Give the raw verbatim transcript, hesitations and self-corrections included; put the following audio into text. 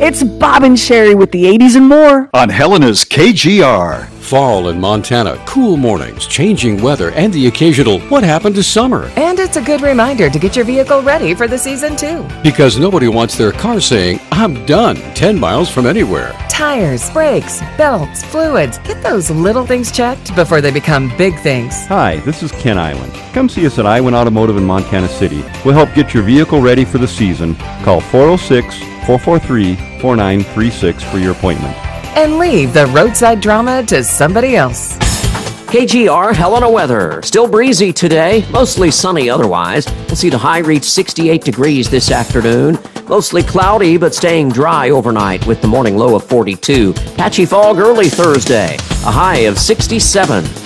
It's Bob and Sherry with the eighties and more on Helena's K G R. Fall in Montana, cool mornings, changing weather, and the occasional what happened to summer. And it's a good reminder to get your vehicle ready for the season too. Because nobody wants their car saying, I'm done, ten miles from anywhere. Tires, brakes, belts, fluids, get those little things checked before they become big things. Hi, this is Ken Island. Come see us at Iwan Automotive in Montana City. We'll help get your vehicle ready for the season. Call four oh six, four four three, four nine three six for your appointment. And leave the roadside drama to somebody else. K G R Helena weather. Still breezy today, mostly sunny otherwise. We'll see the high reach sixty-eight degrees this afternoon. Mostly cloudy, but staying dry overnight with the morning low of forty-two. Patchy fog early Thursday, a high of sixty-seven.